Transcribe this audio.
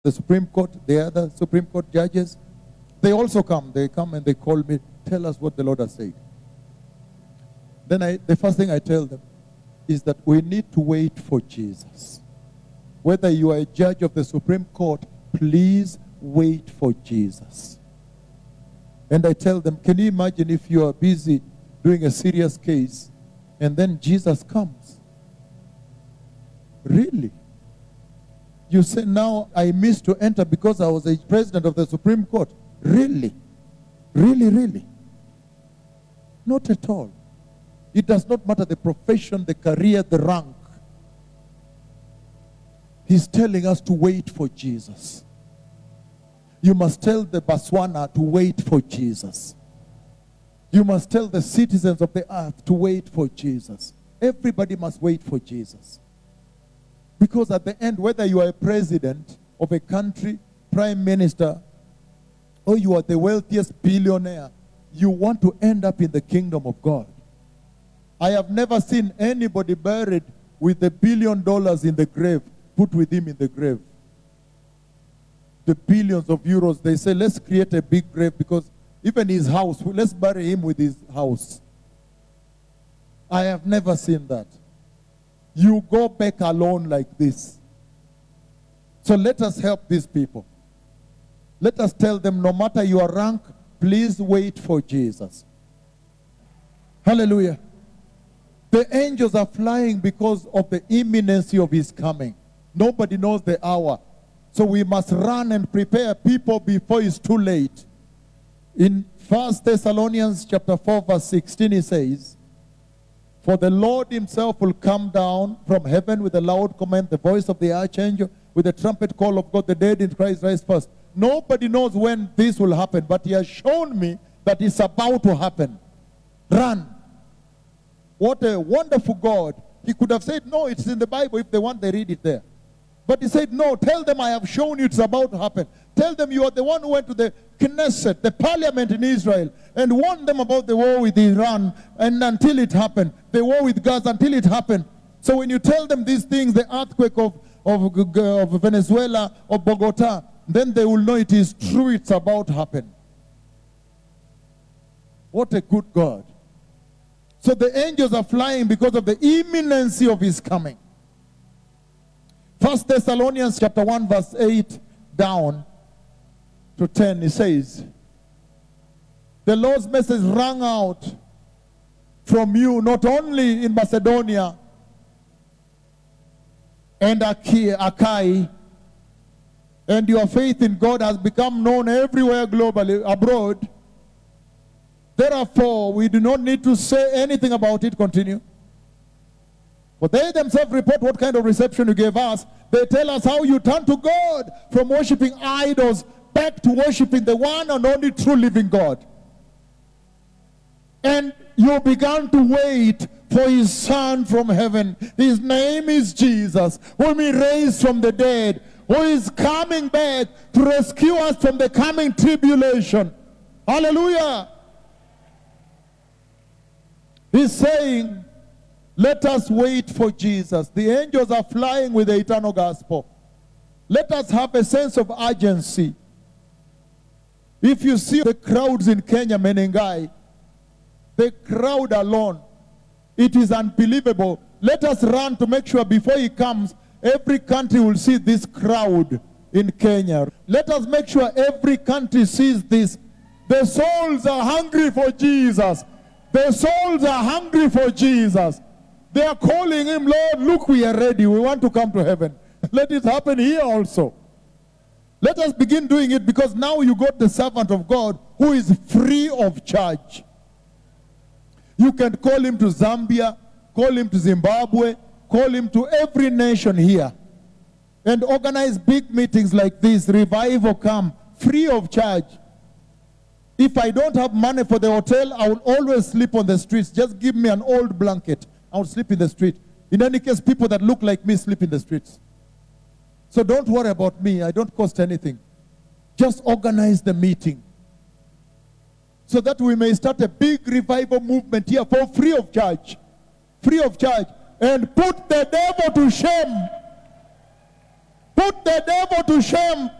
the Supreme Court, the other Supreme Court judges, they also come. They come and they call me, tell us what the Lord has said. Then the first thing I tell them is that we need to wait for Jesus. Whether you are a judge of the Supreme Court, please wait for Jesus. And I tell them, can you imagine if you are busy doing a serious case and then Jesus comes? Really? You say, now I missed to enter because I was a president of the Supreme Court. Really? Really, really? Not at all. It does not matter the profession, the career, the rank. He's telling us to wait for Jesus. You must tell the Botswana to wait for Jesus. You must tell the citizens of the earth to wait for Jesus. Everybody must wait for Jesus. Because at the end, whether you are a president of a country, prime minister, or you are the wealthiest billionaire, you want to end up in the kingdom of God. I have never seen anybody buried with $1 billion in the grave, put with him in the grave. The billions of euros, they say, let's create a big grave because even his house, let's bury him with his house. I have never seen that. You go back alone like this. So let us help these people. Let us tell them, no matter your rank, please wait for Jesus. Hallelujah. The angels are flying because of the imminency of his coming. Nobody knows the hour. So we must run and prepare people before it's too late. In 1 Thessalonians chapter 4, verse 16, he says, for the Lord himself will come down from heaven with a loud command, the voice of the archangel, with the trumpet call of God, the dead in Christ rise first. Nobody knows when this will happen, but he has shown me that it's about to happen. Run. What a wonderful God. He could have said, no, it's in the Bible. If they want, they read it there. But he said, no, tell them I have shown you it's about to happen. Tell them you are the one who went to the Knesset, the parliament in Israel, and warned them about the war with Iran, and until it happened, the war with Gaza until it happened. So when you tell them these things, the earthquake of Venezuela or Bogota, then they will know it is true, it's about to happen. What a good God. So the angels are flying because of the imminency of his coming. 1 Thessalonians chapter 1 verse 8 down to 10, it says, the Lord's message rang out from you, not only in Macedonia and Achaia, and your faith in God has become known everywhere globally, abroad. Therefore, we do not need to say anything about it. Continue. For they themselves report what kind of reception you gave us. They tell us how you turned to God from worshiping idols back to worshiping the one and only true living God. And you began to wait for his Son from heaven. His name is Jesus, whom he raised from the dead, who is coming back to rescue us from the coming tribulation. Hallelujah. He's saying, let us wait for Jesus. The angels are flying with the eternal gospel. Let us have a sense of urgency. If you see the crowds in Kenya, Menengai, the crowd alone, it is unbelievable. Let us run to make sure before he comes, every country will see this crowd in Kenya. Let us make sure every country sees this. The souls are hungry for Jesus. The souls are hungry for Jesus. They are calling him, Lord, look, we are ready. We want to come to heaven. Let it happen here also. Let us begin doing it, because now you got the servant of God who is free of charge. You can call him to Zambia, call him to Zimbabwe, call him to every nation here, and organize big meetings like this. Revival come, free of charge. If I don't have money for the hotel, I will always sleep on the streets. Just give me an old blanket. I will sleep in the street. In any case, people that look like me sleep in the streets. So don't worry about me. I don't cost anything. Just organize the meeting, so that we may start a big revival movement here for free of charge. Free of charge. And put the devil to shame. put the devil to shame